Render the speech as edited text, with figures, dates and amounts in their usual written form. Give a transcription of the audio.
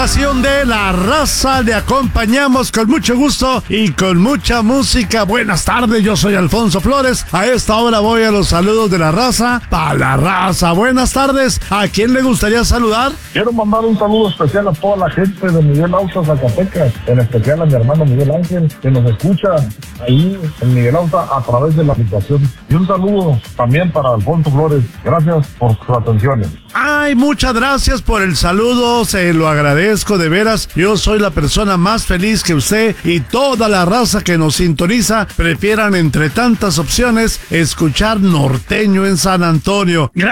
estación de La Raza. Le acompañamos con mucho gusto y con mucha música. Buenas tardes, yo soy Alfonso Flores. A esta hora voy a los saludos de La Raza para La Raza. Buenas tardes. ¿A quién le gustaría saludar? Quiero mandar un saludo especial a toda la gente de Miguel Ausa, Zacatecas, en especial a mi hermano Miguel Ángel, que nos escucha ahí en Miguel Ausa a través de la aplicación. Y un saludo también para Alfonso Flores. Gracias por sus atenciones. Ay, muchas gracias por el saludo, se lo agradezco de veras. Yo soy la persona más feliz que usted y toda la raza que nos sintoniza prefieran entre tantas opciones escuchar norteño en San Antonio. Gracias.